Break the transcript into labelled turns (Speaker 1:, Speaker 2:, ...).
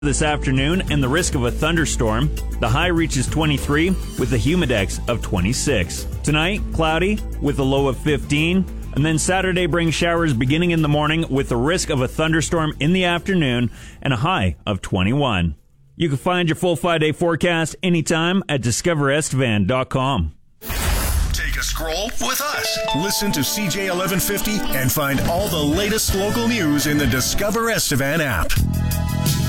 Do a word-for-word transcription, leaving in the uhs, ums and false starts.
Speaker 1: This afternoon and the risk of a thunderstorm. The high reaches twenty-three with a humidex of twenty-six. Tonight, cloudy with a low of fifteen. And then Saturday brings showers beginning in the morning with the risk of a thunderstorm in the afternoon and a high of twenty-one. You can find your full five-day forecast anytime at discover estevan dot com.
Speaker 2: Take a scroll with us. Listen to C J eleven fifty and find all the latest local news in the Discover Estevan app.